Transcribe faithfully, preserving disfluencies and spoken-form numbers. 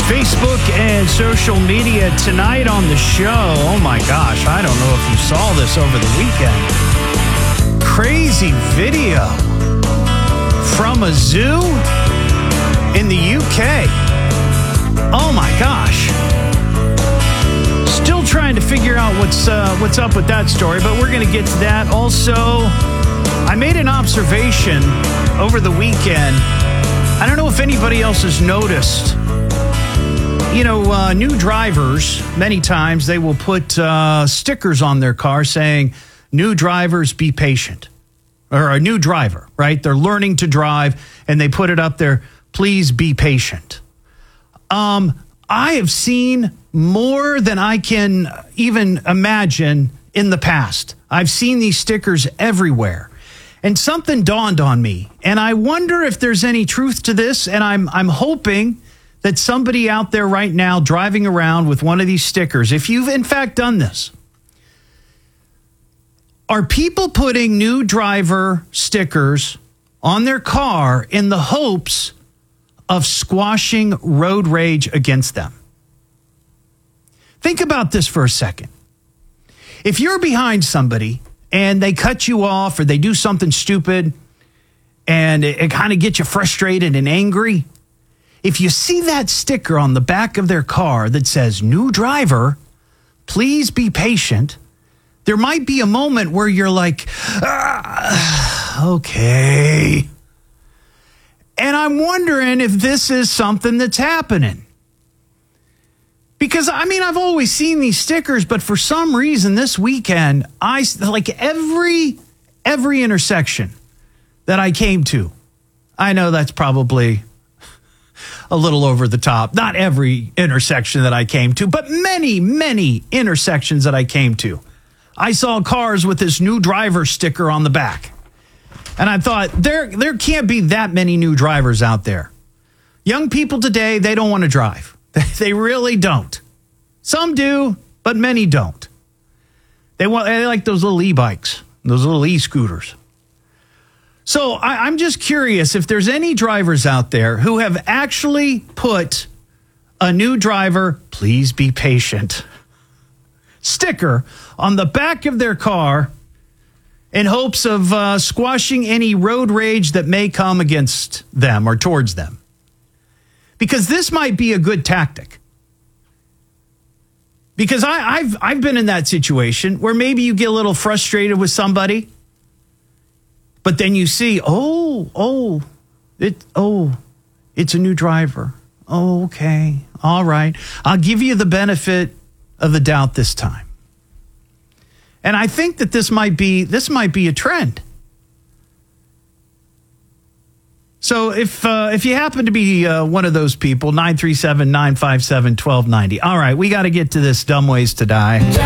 Facebook and social media tonight on the show. Oh my gosh, I don't know if you saw this over the weekend. Crazy video from a zoo in the U K. Oh my gosh. Still trying to figure out what's uh, what's up with that story, but we're going to get to that. Also, I made an observation over the weekend. I don't know if anybody else has noticed. You know, uh, new drivers, many times they will put uh, stickers on their car saying, new drivers, be patient. Or a new driver, right? They're learning to drive, and they put it up there, please be patient. Um, I have seen more than I can even imagine in the past. I've seen these stickers everywhere. And something dawned on me, and I wonder if there's any truth to this, and I'm I'm hoping that somebody out there right now driving around with one of these stickers, if you've in fact done this, are people putting new driver stickers on their car in the hopes of squashing road rage against them? Think about this for a second. If you're behind somebody and they cut you off or they do something stupid and it, it kind of gets you frustrated and angry, if you see that sticker on the back of their car that says, new driver, please be patient, there might be a moment where you're like, ah, okay. And I'm wondering if this is something that's happening. Because, I mean, I've always seen these stickers, but for some reason this weekend, I, like every, every intersection that I came to, I know that's probably a little over the top. Not every intersection that I came to, but many, many intersections that I came to. I saw cars with this new driver sticker on the back. And I thought, there, there can't be that many new drivers out there. Young people today, they don't want to drive. They really don't. Some do, but many don't. They want, they like those little e-bikes, those little e-scooters. So I, I'm just curious if there's any drivers out there who have actually put a new driver, please be patient, sticker on the back of their car in hopes of uh, squashing any road rage that may come against them or towards them. Because this might be a good tactic. Because I, I've I've been in that situation where maybe you get a little frustrated with somebody, but then you see, oh, oh, it, oh, it's a new driver. Oh, okay, all right. I'll give you the benefit of the doubt this time. And I think that this might be this might be a trend. So if uh, if you happen to be uh, one of those people, nine three seven, nine five seven, one two nine zero. All right, we got to get to this Dumb Ways to Die.